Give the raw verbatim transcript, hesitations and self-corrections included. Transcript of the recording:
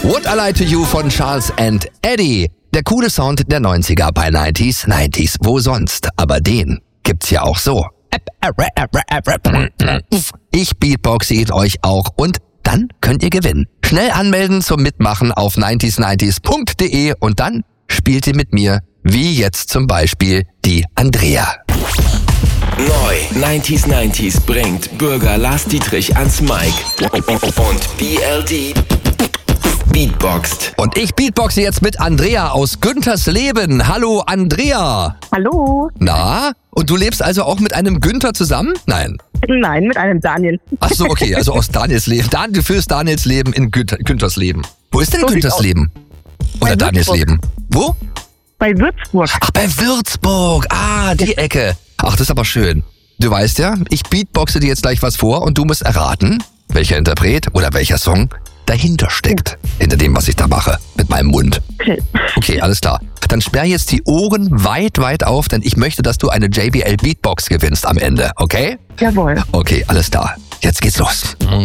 What I Lie to You von Charles and Eddie. Der coole Sound der neunziger bei neunzig neunzig. Wo sonst? Aber den gibt's ja auch so. Ich beatboxe ihn euch auch und dann könnt ihr gewinnen. Schnell anmelden zum Mitmachen auf neunzig neunzig punkt de und dann spielt ihr mit mir, wie jetzt zum Beispiel die Andrea. Neu neunzig neunzig bringt Bürger Lars Dietrich ans Mic und B L D beatboxt. Und ich beatboxe jetzt mit Andrea aus Güntersleben. Hallo Andrea. Hallo. Na, und du lebst also auch mit einem Günther zusammen? Nein. Nein, mit einem Daniel. Ach so, okay, also aus Danielsleben. Dan, du führst Danielsleben in Günther, Güntersleben. Wo ist denn So sieht's Güntersleben? Oder Bei Danielsleben? Wo? Bei Würzburg. Ach, bei Würzburg. Ah, die Ecke. Ach, das ist aber schön. Du weißt ja, ich beatboxe dir jetzt gleich was vor und du musst erraten, welcher Interpret oder welcher Song dahinter steckt. Hinter dem, was ich da mache. Mit meinem Mund. Okay. Okay, alles klar. Dann sperr jetzt die Ohren weit, weit auf, denn ich möchte, dass du eine J B L Beatbox gewinnst am Ende, okay? Jawohl. Okay, alles klar. Jetzt geht's los.